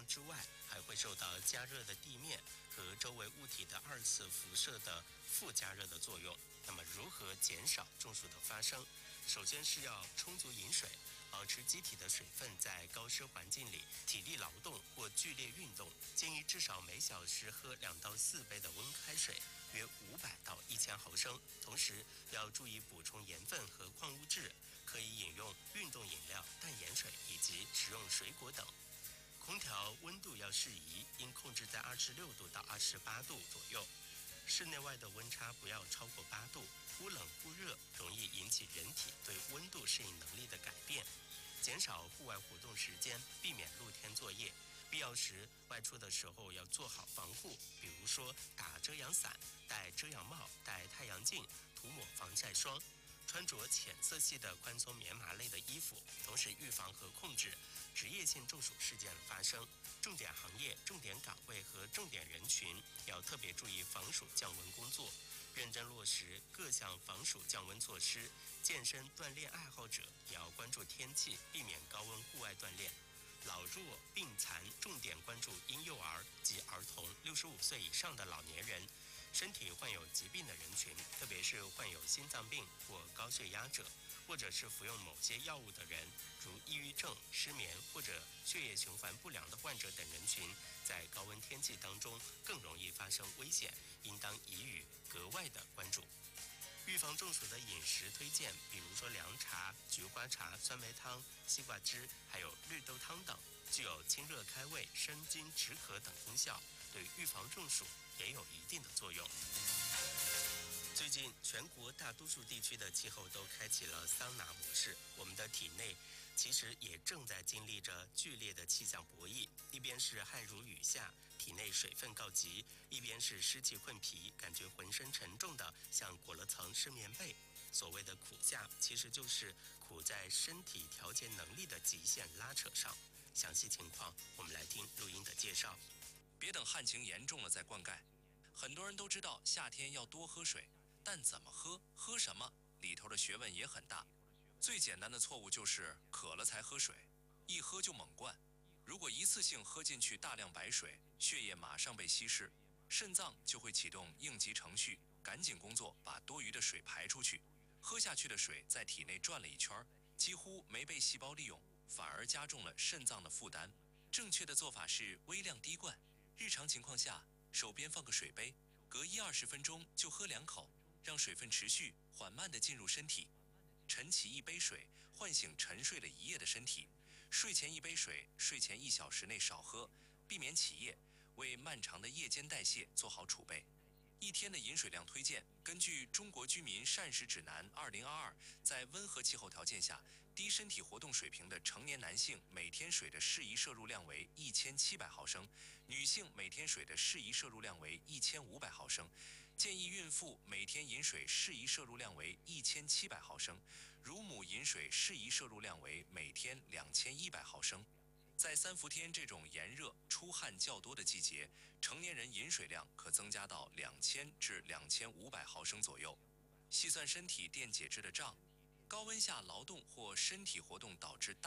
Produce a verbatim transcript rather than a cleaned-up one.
光之外，还会受到加热的地面和周围物体的二次辐射的负加热的作用。那么如何减少中暑的发生？首先是要充足饮水，保持机体的水分在高湿环境里体力劳动或剧烈运动，建议至少每小时喝两到四杯的温开水，约五百到一千毫升。同时要注意补充盐分和矿物质，可以饮用运动饮料、淡盐水以及食用水果等。空调温度要适宜，应控制在二十六度到二十八度左右。室内外的温差不要超过八度，忽冷忽热容易引起人体对温度适应能力的改变。减少户外活动时间，避免露天作业。必要时外出的时候要做好防护，比如说打遮阳伞、戴遮阳帽、戴太阳镜、涂抹防晒霜。穿着浅色系的宽松棉麻类的衣服，同时预防和控制职业性中暑事件的发生。重点行业、重点岗位和重点人群要特别注意防暑降温工作，认真落实各项防暑降温措施。健身锻炼爱好者也要关注天气，避免高温户外锻炼。老弱病残重点关注婴幼儿及儿童、六十五岁以上的老年人。身体患有疾病的人群，特别是患有心脏病或高血压者，或者是服用某些药物的人，如抑郁症、失眠或者血液循环不良的患者等人群，在高温天气当中更容易发生危险，应当给予格外的关注。预防中暑的饮食推荐，比如说凉茶、菊花茶、酸梅汤、西瓜汁，还有绿豆汤等，具有清热开胃、生津止渴等功效，对预防中暑也有一定的作用。最近全国大多数地区的气候都开启了桑拿模式，我们的体内其实也正在经历着剧烈的气象博弈，一边是汗如雨下，体内水分告急，一边是湿气困脾，感觉浑身沉重的像裹了层湿棉被。所谓的苦夏，其实就是苦在身体调节能力的极限拉扯上。详细情况我们来听录音的介绍。 别等旱情严重了再灌溉。很多人都知道夏天要多喝水，但怎么喝、喝什么，里头的学问也很大。最简单的错误就是渴了才喝水，一喝就猛灌。如果一次性喝进去大量白水，血液马上被稀释，肾脏就会启动应急程序，赶紧工作把多余的水排出去。喝下去的水在体内转了一圈，几乎没被细胞利用，反而加重了肾脏的负担。正确的做法是微量滴灌。日常情况下，手边放个水杯，隔一二十分钟就喝两口，让水分持续缓慢地进入身体。晨起一杯水，唤醒沉睡了一夜的身体。睡前一杯水，睡前一小时内少喝，避免起夜，为漫长的夜间代谢做好储备。一天的饮水量推荐，根据《中国居民膳食指南二零二二》，在温和气候条件下，低身体活动水平的成年男性每天水的适宜摄入量为一千七百毫升，女性每天水的适宜摄入量为一千五百毫升。建议孕妇每天饮水适宜摄入量为一千七百毫升，乳母饮水适宜摄入量为每天两千一百毫升。在三伏天这种炎热、出汗较多的季节，成年人饮水量可增加到两千至两千五百毫升左右。细算身体电解质的账，高温下劳动或身体活动导致大